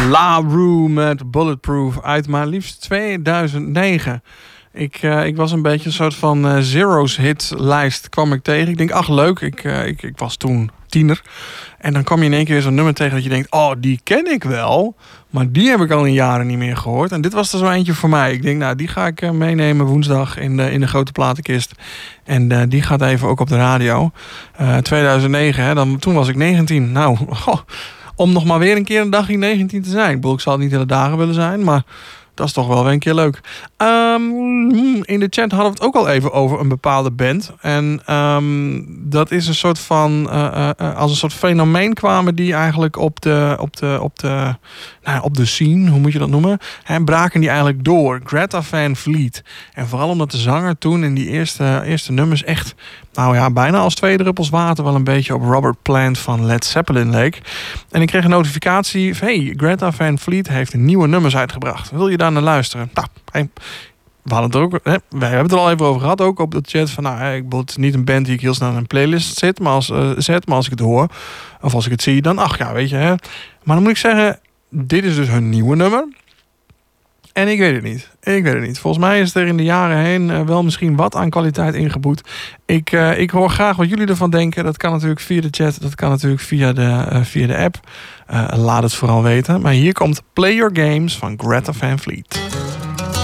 La Rue met Bulletproof uit maar liefst 2009. Ik was een beetje een soort van Zero's hitlijst kwam ik tegen. Ik denk, ach leuk, ik was toen tiener. En dan kwam je in één keer weer zo'n nummer tegen dat je denkt, oh, die ken ik wel. Maar die heb ik al in jaren niet meer gehoord. En dit was er zo eentje voor mij. Ik denk, nou, die ga ik meenemen woensdag in de grote platenkist. En die gaat even ook op de radio. 2009, hè, toen was ik 19. Nou, om nog maar weer een keer een dagje 19 te zijn. Ik zal het niet hele dagen willen zijn, maar dat is toch wel weer een keer leuk. In de chat hadden we het ook al even over een bepaalde band. En dat is een soort van als een soort fenomeen kwamen die eigenlijk op de scene, hoe moet je dat noemen? Braken die eigenlijk door. Greta Van Fleet. En vooral omdat de zanger toen in die eerste nummers echt, nou ja, bijna als 2 druppels water wel een beetje op Robert Plant van Led Zeppelin leek. En ik kreeg een notificatie van, hey, Greta Van Fleet heeft nieuwe nummers uitgebracht. Wil je daar naar luisteren? Nou, we hadden het er ook, wij hebben het er al even over gehad, ook op de chat. Van, nou, het is niet een band die ik heel snel in een playlist zet, maar als ik het hoor, of als ik het zie, dan ach ja, weet je. Hè. Maar dan moet ik zeggen, dit is dus hun nieuwe nummer. En ik weet het niet. Volgens mij is er in de jaren heen wel misschien wat aan kwaliteit ingeboet. Ik hoor graag wat jullie ervan denken. Dat kan natuurlijk via de chat. Dat kan natuurlijk via de app. Laat het vooral weten. Maar hier komt Play Your Games van Greta Van Fleet.